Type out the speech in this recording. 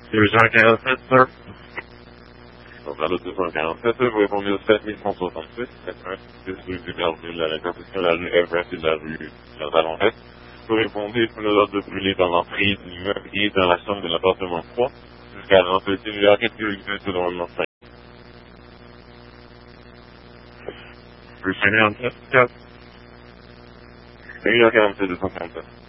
247, sir. Donc, dans le 247, vous répondez au 7166, 86, rue Merville, à l'intersection de la rue Everett et de la rue Jardin-Est. Vous répondez pour le ordre de brûler dans l'entrée de l'immeuble et dans la chambre de l'appartement 3, jusqu'à l'entretien de la sécurité de l'environnement 5. Rue Saint-Léon, 1h47, 247.